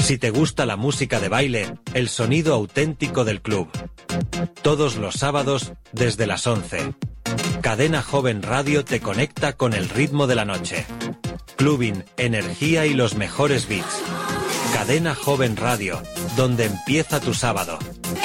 Si te gusta la música de baile, el sonido auténtico del club. Todos los sábados desde las 11. Cadena Joven Radio te conecta con el ritmo de la noche. Clubbing, energía y los mejores beats. Cadena Joven Radio, donde empieza tu sábado.